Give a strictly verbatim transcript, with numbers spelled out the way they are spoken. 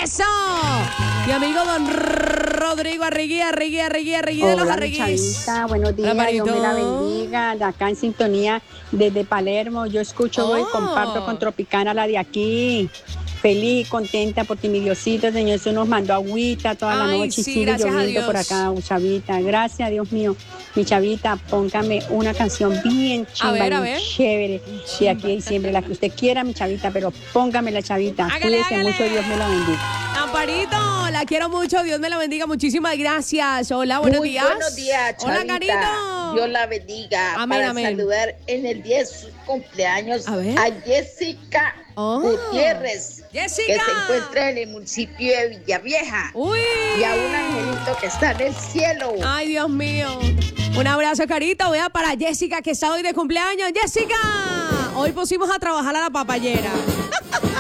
¡Eso! Mi amigo don Rodrigo Arregui, Arregui, Arregui, Arregui de los Hola, Arreguis. Chavita, buenos días, Hola, Dios me la Marito. bendiga, de acá en sintonía desde Palermo, yo escucho Oh. y comparto con Tropicana, la de aquí, feliz, contenta porque mi Diosito, Señor Jesús, nos mandó agüita toda la Ay, noche y sí, sigue gracias a lloviendo por Dios. acá, Chavita, gracias, Dios mío, mi Chavita, póngame una canción bien chimba, ver, a bien ver. chévere, de aquí a diciembre, la que usted quiera, mi Chavita, pero póngame la Chavita, Hágale, cuídese hágale. mucho, Dios me la bendiga. Amparito, la quiero mucho, Dios me la bendiga, muchísimas gracias. Hola, buenos Muy días. buenos días, Hola, Chavita. Carito. Dios la bendiga. Amén, para amén. saludar en el día de su cumpleaños A ver. a Jessica Oh. Gutiérrez, Jessica. que se encuentra en el municipio de Villavieja. Uy. Y a un angelito que está en el cielo. Ay, Dios mío. Un abrazo, Carito. Vea para Jessica, que está hoy de cumpleaños. Jessica, hoy pusimos a trabajar a la papayera.